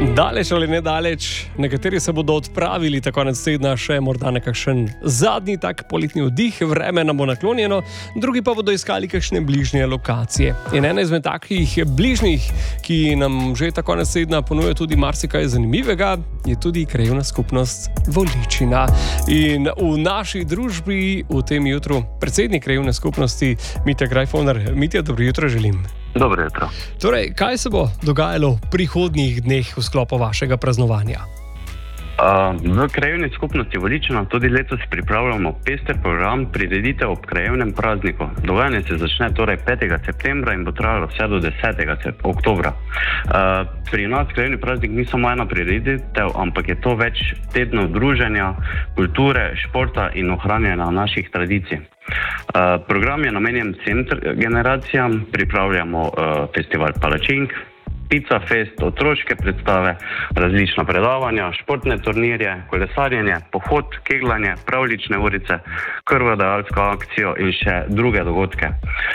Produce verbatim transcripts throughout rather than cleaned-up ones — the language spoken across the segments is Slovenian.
Daleč ali nedaleč, nekateri se bodo odpravili ta konec tedna še morda nekakšen zadnji tak poletni oddih, vreme nam bo naklonjeno, drugi pa bodo iskali kakšne bližnje lokacije. In ena izmed takih bližnjih, ki nam že ta konec tedna ponuja tudi marsikaj zanimivega, je tudi krajevna skupnost Voličina. In v naši družbi v tem jutru predsednik krajevne skupnosti Mitja Grajfoner. Mitja, dobro jutro želim. Dobro jutro. Torej, kaj se bo dogajalo v prihodnjih dneh v sklopu vašega praznovanja? Uh, v krajevni skupnosti Voličina tudi letos pripravljamo pester program prireditev ob krajevnem prazniku. Dogajanje se začne torej petega septembra in bo trajalo vse do desetega oktobra. Uh, pri nas krajevni praznik ni samo ena prireditev, ampak je to več tednov druženja, kulture, športa in ohranjanja naših tradicij. Uh, program je namenjen vsem generacijam, pripravljamo uh, festival palačink, Pizza Fest, otroške predstave, različna predavanja, športne turnirje, kolesarjenje, pohod, kegljanje, pravljične urice, krvodajalsko akcijo in še druge dogodke.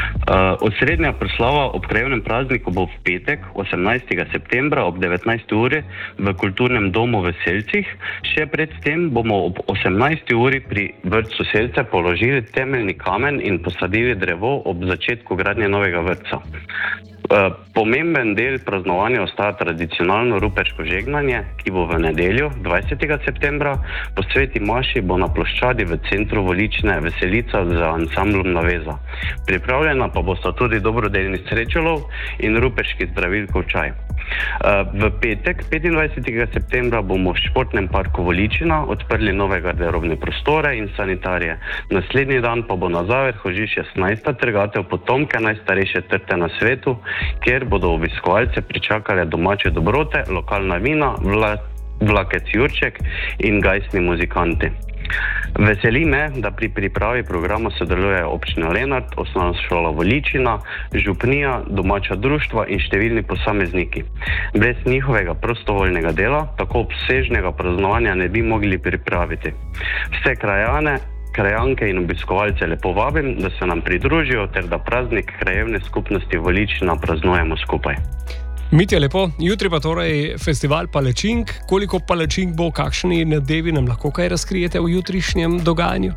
Uh, osrednja proslava ob krajevnem prazniku bo v petek, osemnajstega septembra ob devetnajsti uri v kulturnem domu v Selcih. Še pred tem bomo ob osemnajsti uri pri vrtcu Selce položili temeljni kamen in posadili drevo ob začetku gradnje novega vrtca. Uh, pomemben del praznovanja ostaja tradicionalno ruperško žegnanje, ki bo v nedeljo, dvajsetega septembra, po sveti maši bo na ploščadi v centru Voličine veselica z ansamblom Naveza. Pripravljena pa bosta tudi dobrodelni srečolov in ruperški zdravilkov čaj. Uh, v petek, petindvajsetega septembra, bomo v športnem parku Voličina odprli nove garderobne prostore in sanitarije. Naslednji dan pa bo na Zavrhu že šestnajsta trgatev potomke najstarejše trte na svetu, kjer bodo obiskovalce pričakale domače dobrote, lokalna vina, vla, vlakec Jurček in gajstni muzikanti. Veseli me, da pri pripravi programa sodelujejo občina Lenart, osnovna šola Voličina, župnija, domača društva in številni posamezniki. Brez njihovega prostovoljnega dela tako obsežnega praznovanja ne bi mogli pripraviti. Vse krajane, krajanke in obiskovalce lepo vabim, da se nam pridružijo ter da praznik krajevne skupnosti Voličina praznujemo skupaj. Mitja, lepo. Jutri pa torej festival palačink. Koliko palačink bo, kakšni nadevi nam lahko kaj razkrijete v jutrišnjem dogajanju?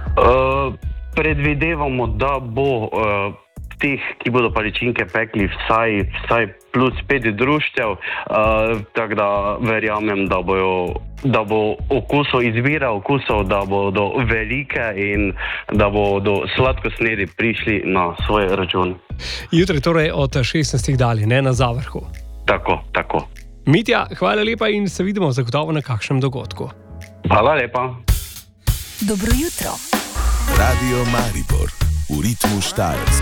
Uh, predvidevamo, da bo uh, teh, ki bodo palačinke pekli, vsaj, vsaj plus pet društev, uh, tako da verjamem, da bojo da bo okusov, izbira okusov, da bodo velike in da bodo sladkosnedi prišli na svoj račun. Jutri torej od šestnajstih dalje, ne, na Zavrhu. Tako, tako. Mitja, hvala lepa in se vidimo zagotovo na kakšnem dogodku. Hvala lepa. Dobro jutro. Radio Maribor v ritmu Štajerske.